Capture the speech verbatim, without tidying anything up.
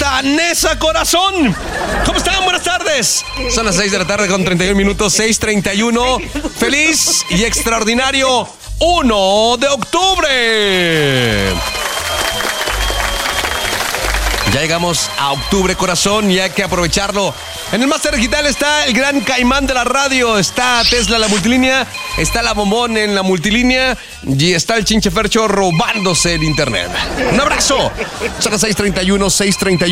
Danesa Corazón. ¿Cómo están? Buenas tardes. Son las seis de la tarde con treinta y un minutos, seis treinta y uno. Feliz y extraordinario uno de octubre. Ya llegamos a octubre, corazón, y hay que aprovecharlo. En el máster digital está el gran caimán de la radio, está Tesla la multilínea, está la Bombón en la multilínea y está el Chinche Fercho robándose el internet. Un abrazo. Son las seis treinta y uno, seis treinta y uno.